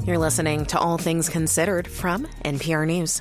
You're listening to All Things Considered from NPR News.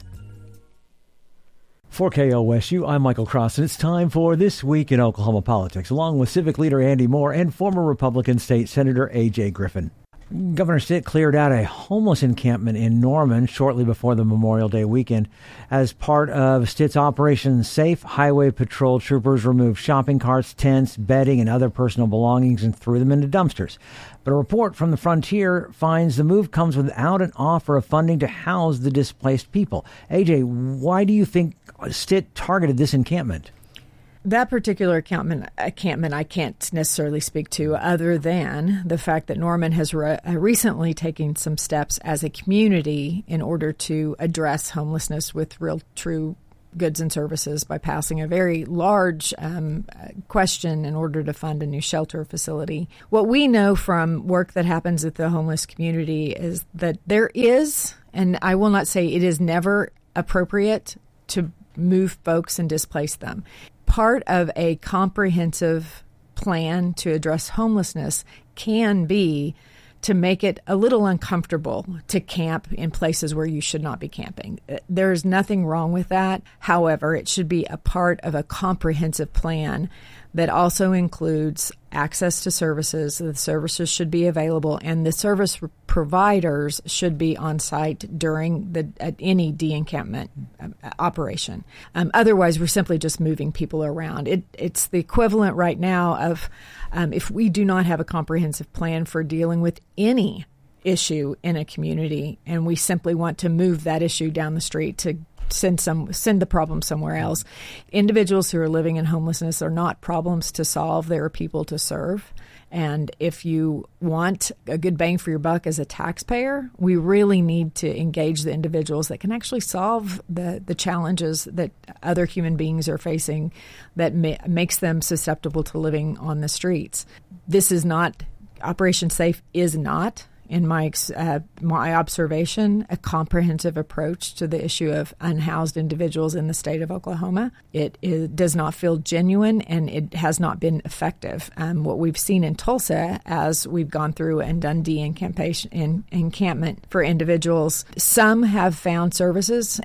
For KOSU, I'm Michael Cross, and it's time for This Week in Oklahoma Politics, along with Civic Leader Andy Moore and former Republican State Senator A.J. Griffin. Governor Stitt cleared out a homeless encampment in Norman shortly before the Memorial Day weekend. As part of Stitt's Operation Safe, Highway Patrol troopers removed shopping carts, tents, bedding, and other personal belongings and threw them into dumpsters. But a report from the Frontier finds the move comes without an offer of funding to house the displaced people. AJ, why do you think Stitt targeted this encampment? That particular encampment I can't necessarily speak to, other than the fact that Norman has recently taken some steps as a community in order to address homelessness with real, true goods and services by passing a very large question in order to fund a new shelter facility. What we know from work that happens at the homeless community is that there is, and I will not say it is never appropriate to move folks and displace them. Part of a comprehensive plan to address homelessness can be to make it a little uncomfortable to camp in places where you should not be camping. There's nothing wrong with that. However, it should be a part of a comprehensive plan that also includes access to services. The services should be available, and the service providers should be on site during any de-encampment operation. Otherwise, we're simply just moving people around. It's the equivalent right now of if we do not have a comprehensive plan for dealing with any issue in a community, and we simply want to move that issue down the street to send the problem somewhere else. Individuals who are living in homelessness are not problems to solve. They are people to serve. And if you want a good bang for your buck as a taxpayer, we really need to engage the individuals that can actually solve the challenges that other human beings are facing that makes them susceptible to living on the streets. This is not, Operation Safe is not, in my observation, a comprehensive approach to the issue of unhoused individuals in the state of Oklahoma. It does not feel genuine, and it has not been effective. What we've seen in Tulsa as we've gone through and done encampment for individuals, some have found services,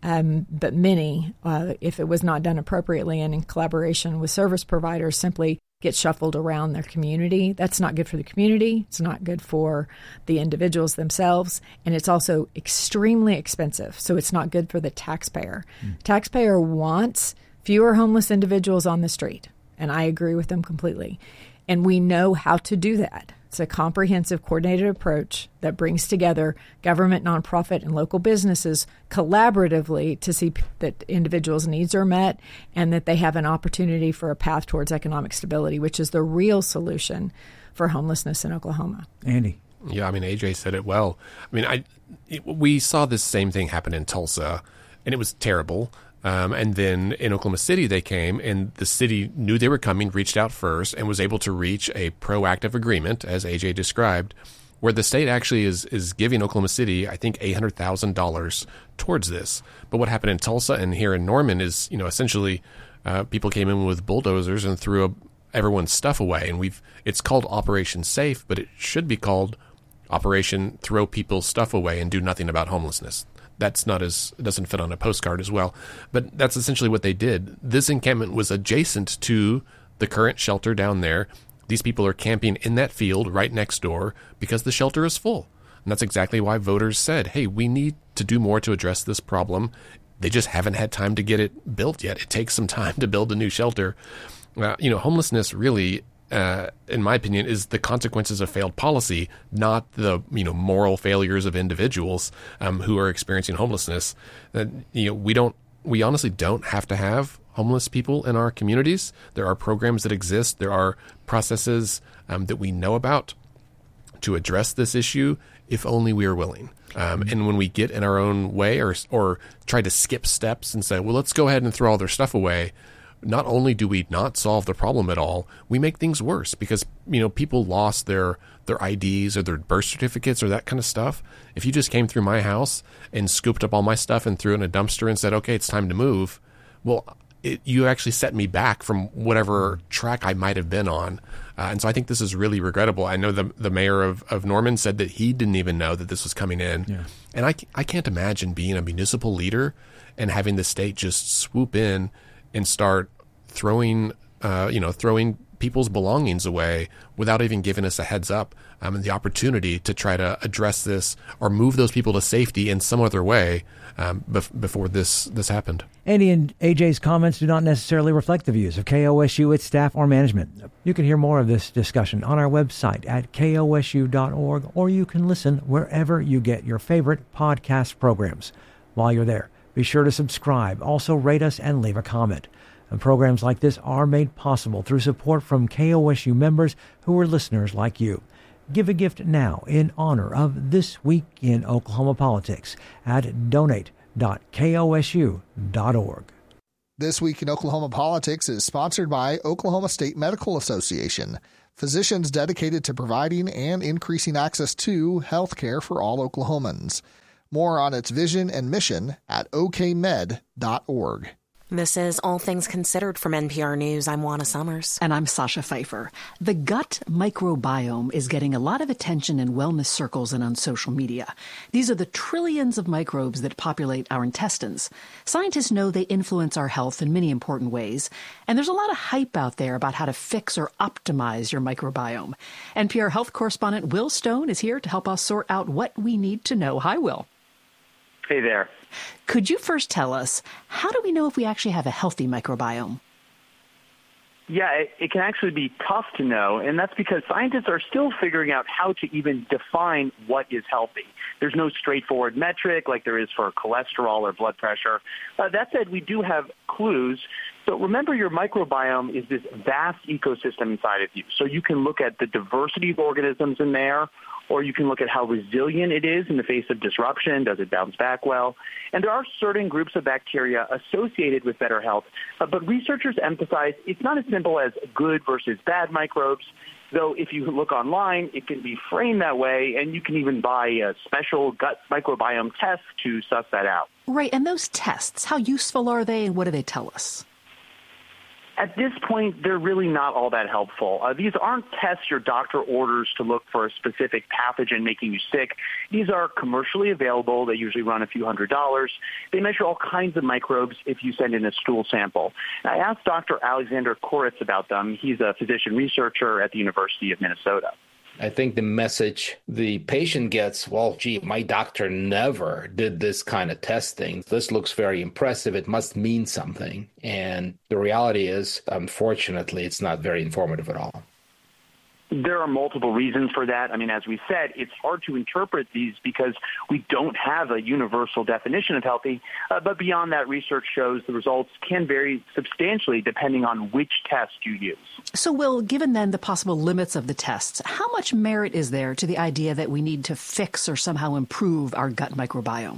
but many, if it was not done appropriately and in collaboration with service providers, simply get shuffled around their community. That's not good for the community. It's not good for the individuals themselves. And it's also extremely expensive. So it's not good for the taxpayer. Taxpayer wants fewer homeless individuals on the street. And I agree with them completely. And we know how to do that. It's a comprehensive, coordinated approach that brings together government, nonprofit, and local businesses collaboratively to see that individuals' needs are met and that they have an opportunity for a path towards economic stability, which is the real solution for homelessness in Oklahoma. Andy. Yeah, I mean, AJ said it well. I mean, we saw this same thing happen in Tulsa, and it was terrible. And then in Oklahoma City, they came, and the city knew they were coming, reached out first, and was able to reach a proactive agreement, as AJ described, where the state actually is giving Oklahoma City, I think, $800,000 towards this. But what happened in Tulsa and here in Norman is, essentially people came in with bulldozers and threw everyone's stuff away. And it's called Operation Safe, but it should be called Operation Throw People's Stuff Away and Do Nothing About Homelessness. It doesn't fit on a postcard as well. But that's essentially what they did. This encampment was adjacent to the current shelter down there. These people are camping in that field right next door because the shelter is full. And that's exactly why voters said, hey, we need to do more to address this problem. They just haven't had time to get it built yet. It takes some time to build a new shelter. Homelessness really, in my opinion, is the consequences of failed policy, not the moral failures of individuals who are experiencing homelessness. We honestly don't have to have homeless people in our communities. There are programs that exist. There are processes that we know about to address this issue, if only we are willing. And when we get in our own way or try to skip steps and say, well, let's go ahead and throw all their stuff away, not only do we not solve the problem at all, we make things worse because, people lost their IDs or their birth certificates or that kind of stuff. If you just came through my house and scooped up all my stuff and threw it in a dumpster and said, okay, it's time to move, well, you actually set me back from whatever track I might have been on. And so I think this is really regrettable. I know the mayor of Norman said that he didn't even know that this was coming in. Yeah. And I can't imagine being a municipal leader and having the state just swoop in and start throwing people's belongings away without even giving us a heads up and the opportunity to try to address this or move those people to safety in some other way before this happened. Andy and AJ's comments do not necessarily reflect the views of KOSU, its staff, or management. You can hear more of this discussion on our website at kosu.org, or you can listen wherever you get your favorite podcast programs. While you're there, be sure to subscribe, also rate us, and leave a comment. And programs like this are made possible through support from KOSU members who are listeners like you. Give a gift now in honor of This Week in Oklahoma Politics at donate.kosu.org. This Week in Oklahoma Politics is sponsored by Oklahoma State Medical Association, physicians dedicated to providing and increasing access to health care for all Oklahomans. More on its vision and mission at okmed.org. This is All Things Considered from NPR News. I'm Juana Summers. And I'm Sasha Pfeiffer. The gut microbiome is getting a lot of attention in wellness circles and on social media. These are the trillions of microbes that populate our intestines. Scientists know they influence our health in many important ways. And there's a lot of hype out there about how to fix or optimize your microbiome. NPR health correspondent Will Stone is here to help us sort out what we need to know. Hi, Will. Hey there. Could you first tell us, how do we know if we actually have a healthy microbiome? Yeah, it can actually be tough to know, and that's because scientists are still figuring out how to even define what is healthy. There's no straightforward metric like there is for cholesterol or blood pressure. That said, we do have clues. So remember, your microbiome is this vast ecosystem inside of you. So you can look at the diversity of organisms in there, or you can look at how resilient it is in the face of disruption. Does it bounce back well? And there are certain groups of bacteria associated with better health, but researchers emphasize it's not as simple as good versus bad microbes, though if you look online, it can be framed that way, and you can even buy a special gut microbiome test to suss that out. Right, and those tests, how useful are they, and what do they tell us? At this point, they're really not all that helpful. These aren't tests your doctor orders to look for a specific pathogen making you sick. These are commercially available. They usually run a few $100s. They measure all kinds of microbes if you send in a stool sample. I asked Dr. Alexander Koritz about them. He's a physician researcher at the University of Minnesota. I think the message the patient gets, well, gee, my doctor never did this kind of testing. This looks very impressive. It must mean something. And the reality is, unfortunately, it's not very informative at all. There are multiple reasons for that. I mean, as we said, it's hard to interpret these because we don't have a universal definition of healthy. But beyond that, research shows the results can vary substantially depending on which test you use. So, Will, given then the possible limits of the tests, how much merit is there to the idea that we need to fix or somehow improve our gut microbiome?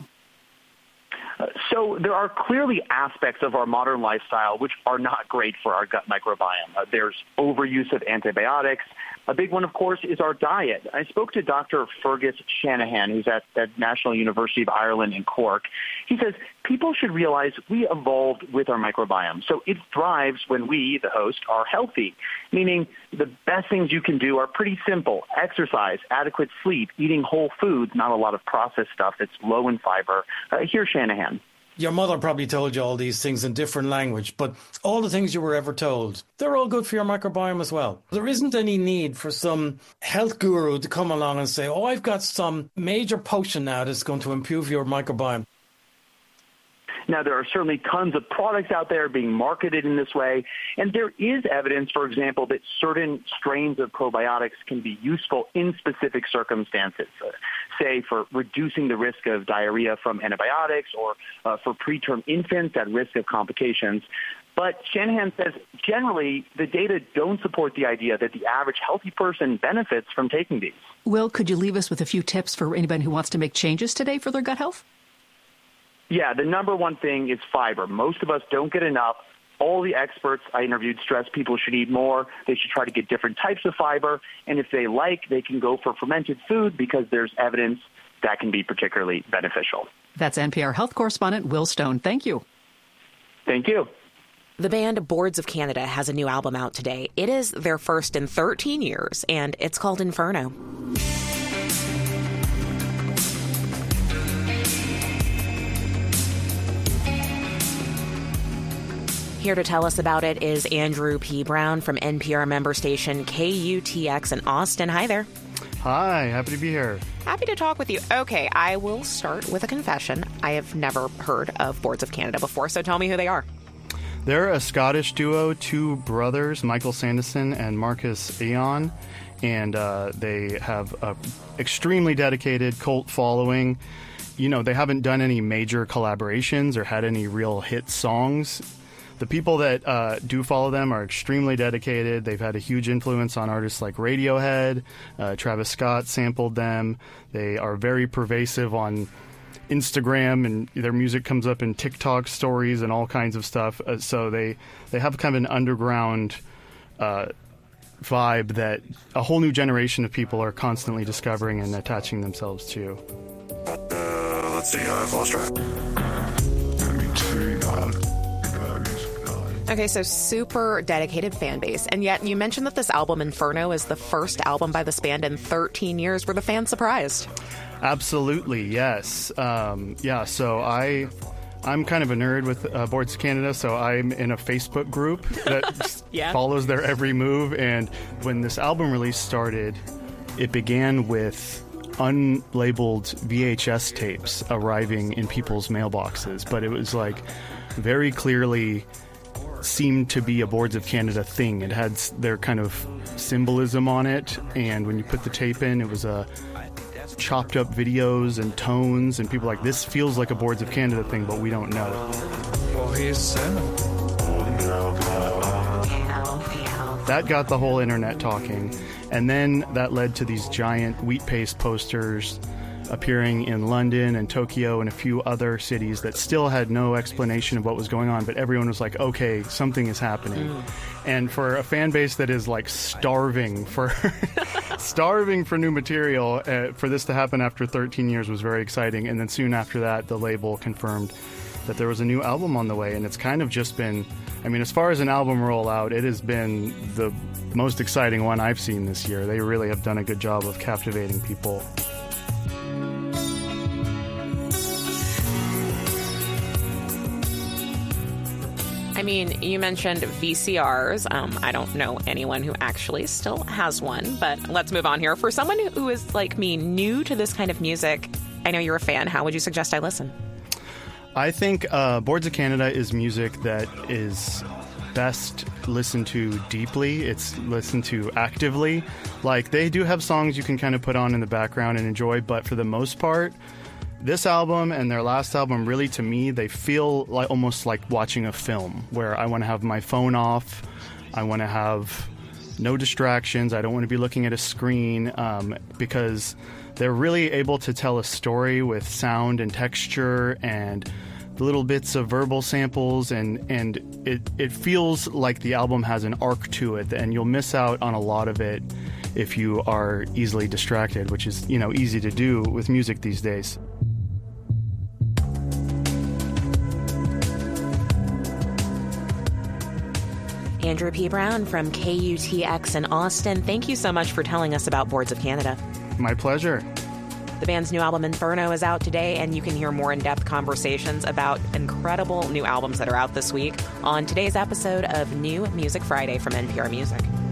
So there are clearly aspects of our modern lifestyle which are not great for our gut microbiome. There's overuse of antibiotics. A big one, of course, is our diet. I spoke to Dr. Fergus Shanahan, who's at the National University of Ireland in Cork. He says people should realize we evolved with our microbiome. So it thrives when we, the host, are healthy, meaning the best things you can do are pretty simple. Exercise, adequate sleep, eating whole foods, not a lot of processed stuff that's low in fiber. Here's Shanahan. Your mother probably told you all these things in different language, but all the things you were ever told, they're all good for your microbiome as well. There isn't any need for some health guru to come along and say, oh, I've got some major potion now that's going to improve your microbiome. Now, there are certainly tons of products out there being marketed in this way, and there is evidence, for example, that certain strains of probiotics can be useful in specific circumstances, say for reducing the risk of diarrhea from antibiotics or for preterm infants at risk of complications. But Shanahan says generally the data don't support the idea that the average healthy person benefits from taking these. Will, could you leave us with a few tips for anybody who wants to make changes today for their gut health? Yeah, the number one thing is fiber. Most of us don't get enough. All the experts I interviewed stress people should eat more. They should try to get different types of fiber. And if they like, they can go for fermented food because there's evidence that can be particularly beneficial. That's NPR health correspondent Will Stone. Thank you. Thank you. The band Boards of Canada has a new album out today. It is their first in 13 years, and it's called Inferno. Here to tell us about it is Andrew P. Brown from NPR member station KUTX in Austin. Hi there. Hi, happy to be here. Happy to talk with you. Okay, I will start with a confession. I have never heard of Boards of Canada before, so tell me who they are. They're a Scottish duo, two brothers, Michael Sanderson and Marcus Aon, and they have an extremely dedicated cult following. You know, they haven't done any major collaborations or had any real hit songs. The people that do follow them are extremely dedicated. They've had a huge influence on artists like Radiohead. Travis Scott sampled them. They are very pervasive on Instagram, and their music comes up in TikTok stories and all kinds of stuff. So they have kind of an underground vibe that a whole new generation of people are constantly discovering and attaching themselves to. Let's see, I've lost track. Okay, so super dedicated fan base. And yet you mentioned that this album, Inferno, is the first album by this band in 13 years. Were the fans surprised? Absolutely, yes. So I'm kind of a nerd with Boards of Canada, so I'm in a Facebook group that follows their every move. And when this album release started, it began with unlabeled VHS tapes arriving in people's mailboxes. But it was like very clearly seemed to be a Boards of Canada thing. It had their kind of symbolism on it, and when you put the tape in, it was chopped up videos and tones, and people were like, this feels like a Boards of Canada thing, but we don't know. That got the whole internet talking, and then that led to these giant wheat paste posters appearing in London and Tokyo and a few other cities that still had no explanation of what was going on, but everyone was like, okay, something is happening. And for a fan base that is like starving for new material, for this to happen after 13 years was very exciting. And then soon after that, the label confirmed that there was a new album on the way, and it's kind of just been, I mean, as far as an album rollout, it has been the most exciting one I've seen this year. They really have done a good job of captivating people. I mean, you mentioned VCRs. I don't know anyone who actually still has one, but let's move on here. For someone who is, like me, new to this kind of music, I know you're a fan. How would you suggest I listen? I think Boards of Canada is music that is best listened to deeply. It's listened to actively. Like, they do have songs you can kind of put on in the background and enjoy, but for the most part, this album and their last album, really, to me, they feel like almost like watching a film where I want to have my phone off. I want to have no distractions. I don't want to be looking at a screen because they're really able to tell a story with sound and texture and little bits of verbal samples, and it feels like the album has an arc to it, and you'll miss out on a lot of it if you are easily distracted, which is, you know, easy to do with music these days. Andrew P. Brown from KUTX in Austin, thank you so much for telling us about Boards of Canada. My pleasure. The band's new album, Inferno, is out today, and you can hear more in-depth conversations about incredible new albums that are out this week on today's episode of New Music Friday from NPR Music.